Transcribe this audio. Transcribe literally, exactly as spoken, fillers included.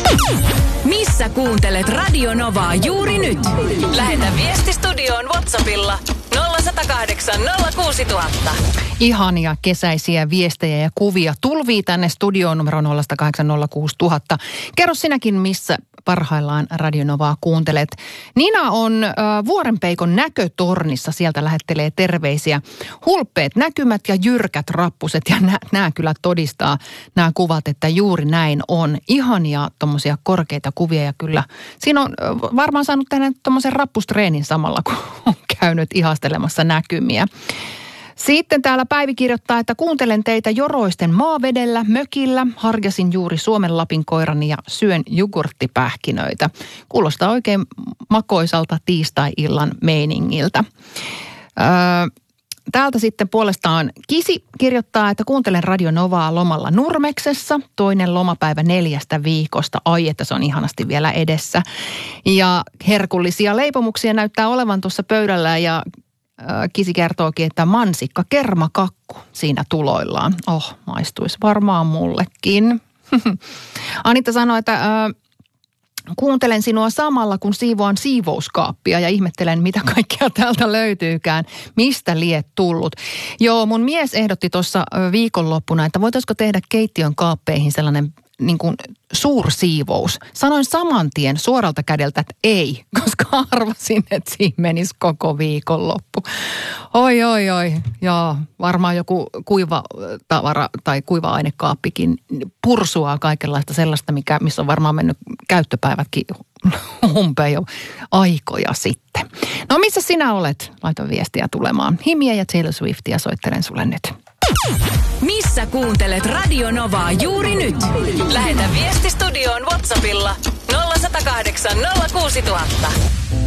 Missä kuuntelet Radio Novaa juuri nyt? Lähetä viesti studioon WhatsAppilla nolla yksi nolla kahdeksan nolla kuusi nolla nolla nolla. Ihania kesäisiä viestejä ja kuvia tulvii tänne studioon numero nolla yksi nolla kahdeksan nolla kuusi nolla nolla nolla. Kerro sinäkin, missä parhaillaan Radio Novaa kuuntelet. Nina on äh, Vuorenpeikon näkötornissa, sieltä lähettelee terveisiä. Hulppeet näkymät ja jyrkät rappuset, ja nämä kyllä todistaa nämä kuvat, että juuri näin on. Ihania tommosia korkeita kuvia, ja kyllä siinä on äh, varmaan saanut tehdä tommosen rappustreenin samalla, kun on käynyt ihastelemassa näkymiä. Sitten täällä Päivi kirjoittaa, että kuuntelen teitä Joroisten maavedellä, mökillä, harjasin juuri Suomen Lapin koirani ja syön jogurttipähkinöitä. Kuulostaa oikein makoisalta tiistai-illan meiningiltä. Öö, täältä sitten puolestaan Kisi kirjoittaa, että kuuntelen Radio Novaa lomalla Nurmeksessa, toinen lomapäivä neljästä viikosta. Ai, että se on ihanasti vielä edessä. Ja herkullisia leipomuksia näyttää olevan tuossa pöydällä, ja Kisi kertookin, että mansikka kermakakku siinä tuloillaan. Oh, maistuisi varmaan mullekin. Anita sanoi, että äh, kuuntelen sinua samalla, kun siivoan siivouskaappia ja ihmettelen, mitä kaikkea täältä löytyykään. Mistä liet tullut? Joo, mun mies ehdotti tuossa viikonloppuna, että voitaisiko tehdä keittiön kaappeihin sellainen niin kuin suursiivous. Sanoin saman tien suoralta kädeltä, että ei, koska arvasin, että siinä menisi koko viikonloppu. Oi, oi, oi. Ja varmaan joku kuiva tavara tai kuiva-ainekaappikin pursuaa kaikenlaista sellaista, mikä, missä on varmaan mennyt käyttöpäivätkin umpeen jo aikoja sitten. No missä sinä olet? Laita viestiä tulemaan. Himiä ja Taylor Swiftia soittelen sulle nyt. Missä kuuntelet Radio Novaa juuri nyt? Lähetä viesti studioon WhatsAppilla nolla yksi nolla kahdeksan nolla kuusi nolla nolla nolla.